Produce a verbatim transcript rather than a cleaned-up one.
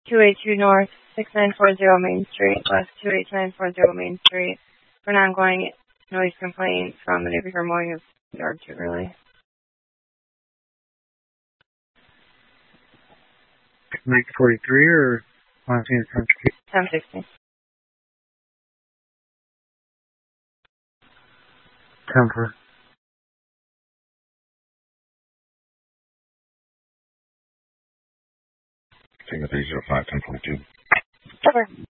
two eight two North, six nine four zero Main Street, West two eight nine four zero Main Street, for an ongoing noise complaint from the day before morning of yard too early. nine forty-three or ten sixty? ten sixty. ten four. Signal three zero five, ten forty-two. Over.